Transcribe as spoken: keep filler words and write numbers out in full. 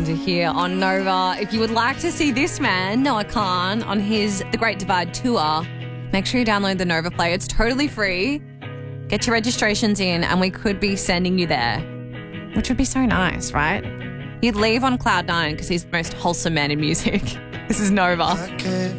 Weekend here on Nova. If you would like to see this man, Noah Khan, on his The Great Divide tour, make sure you download the Nova Play. It's totally free. Get your registrations in and we could be sending you there, which would be so nice, right? You'd leave on cloud nine because he's the most wholesome man in music. This is Nova.